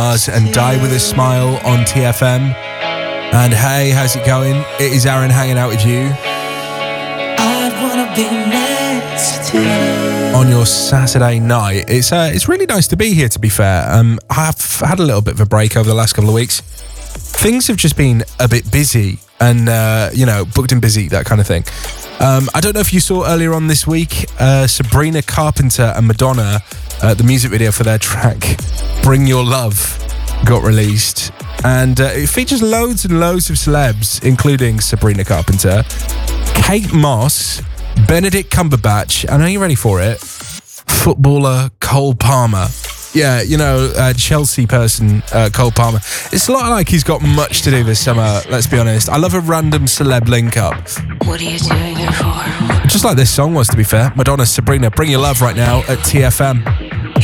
And Die With A Smile on TFM. And hey, how's it going? It is Aaron hanging out with you. I'd wanna be next to you. On your Saturday night. It's really nice to be here, to be fair. I've had a little bit of a break over the last couple of weeks. Things have just been a bit busy and, booked and busy, that kind of thing. I don't know if you saw earlier on this week, Sabrina Carpenter and Madonna, the music video for their track Bring Your Love got released, and it features loads and loads of celebs, including Sabrina Carpenter, Kate Moss, Benedict Cumberbatch, and are you ready for it? Footballer Cole Palmer. Yeah, Chelsea person, Cole Palmer. It's a lot like he's got much to do this summer, let's be honest. I love a random celeb link-up. What are you doing it for? Just like this song was, to be fair. Madonna, Sabrina, Bring Your Love right now at TFM.